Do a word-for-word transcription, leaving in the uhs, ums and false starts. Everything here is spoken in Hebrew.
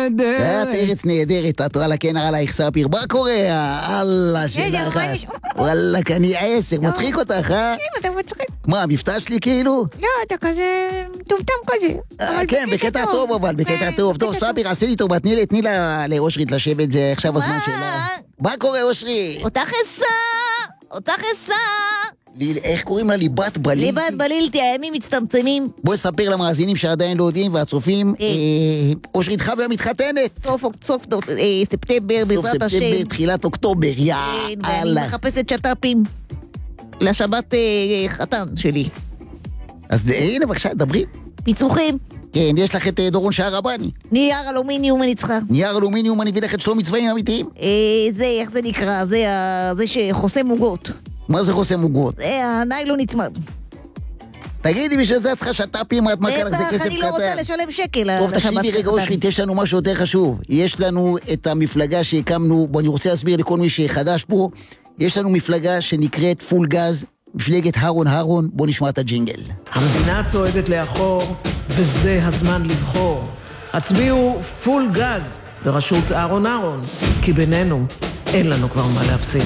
נהדרת. את ארץ נהדרת, את וואלה כן עלייך ספיר, מה קורה? אללה שלך. וואלה, אני עשר, מצחיק אותך, אה? כן, אתה מצחיק. מה, המבטא שלי כאילו? לא, אתה כזה טומטם כזה. כן, בקטע טוב אבל, בקטע טוב. טוב, ספיר, עשי לי טובה, תני תני לאושרית לשבת, זה עכשיו הזמן שלה. מה קורה, אושרית? אותך אסה, אותך אסה. איך קוראים לה? ליבת בלילתי? ליבת בלילתי, הימים מצטמצמים. בואי ספר למאזינים שעדיין לא יודעים והצופים, אושרית חווה מתחתנת. סוף ספטמבר, בעזרת השם. סוף ספטמבר, תחילת אוקטובר, יא ואני אללה. מחפשת שטאפים לשבת חתן שלי. אז הנה בבקשה, דברי. פיצוחים. כן, יש לך את דורון שערבני. נייר אלומיניום אני צריכה. נייר אלומיניום, אני אביא לך את שלום צבעים אמיתיים. זה, איך זה נקרא? זה שחוסם עוגות. מה זה חוסם עוגות? זה הניילון נצמד. תגידי, בשביל זה את צריכה שטאפים, את מכה לך זה כסף קטן. בטח, אני לא רוצה לשלם שקל. טוב, תקשיבי רגע אושרית, יש לנו משהו יותר חשוב. יש לנו את המפלגה שהקמנו, בוא אני רוצה להסביר לכל מי שחדש פה, יש לנו מפלגה שנקראת פול גז, מפלגת הרון הרון, בוא נשמע את הג'ינגל. המדינה צועדת לאחור, וזה הזמן לבחור. הצביעו פול גז בראשות אהרון אהרון, כי בינינו אין לנו כבר מה להפסיד.